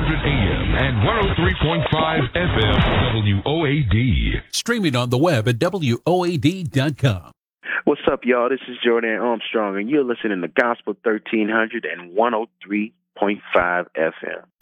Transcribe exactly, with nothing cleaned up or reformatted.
hundred A M and one oh three point five F M, W O A D. Streaming on the web at W O A D dot com. What's up, y'all? This is Jordan Armstrong, and you're listening to Gospel thirteen hundred and one oh three point five F M.